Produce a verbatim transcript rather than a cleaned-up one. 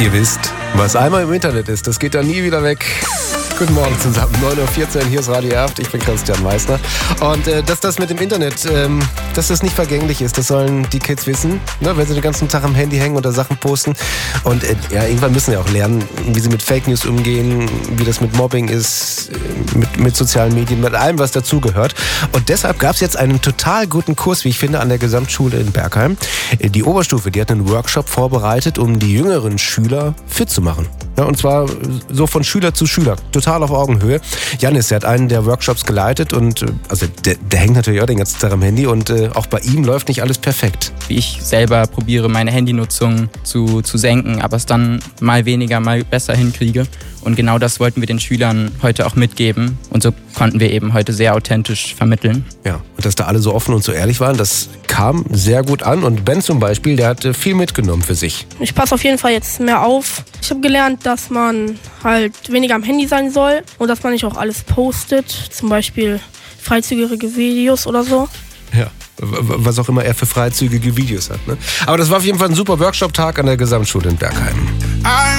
Ihr wisst, was einmal im Internet ist, das geht dann nie wieder weg. Guten Morgen zusammen, neun Uhr vierzehn, hier ist Radio Erft, ich bin Christian Meissner. Und äh, dass das mit dem Internet, ähm, dass das nicht vergänglich ist, das sollen die Kids wissen, ne, wenn sie den ganzen Tag am Handy hängen und da Sachen posten. Und äh, ja, irgendwann müssen sie auch lernen, wie sie mit Fake News umgehen, wie das mit Mobbing ist, mit, mit sozialen Medien, mit allem, was dazugehört. Und deshalb gab es jetzt einen total guten Kurs, wie ich finde, an der Gesamtschule in Bergheim. Die Oberstufe, die hat einen Workshop vorbereitet, um die jüngeren Schüler fit zu machen. Ja, und zwar so von Schüler zu Schüler, total auf Augenhöhe. Janis, der hat einen der Workshops geleitet und also der, der hängt natürlich auch den ganzen Tag am Handy und äh, auch bei ihm läuft nicht alles perfekt. Wie ich selber probiere, meine Handynutzung zu, zu senken, aber es dann mal weniger, mal besser hinkriege. Und genau das wollten wir den Schülern heute auch mitgeben. Und so konnten wir eben heute sehr authentisch vermitteln. Ja, und dass da alle so offen und so ehrlich waren, das kam sehr gut an. Und Ben zum Beispiel, der hat viel mitgenommen für sich. Ich passe auf jeden Fall jetzt mehr auf. Ich habe gelernt, dass man halt weniger am Handy sein soll und dass man nicht auch alles postet. Zum Beispiel freizügige Videos oder so. Ja, was auch immer er für freizügige Videos hat. Ne? Aber das war auf jeden Fall ein super Workshop-Tag an der Gesamtschule in Bergheim.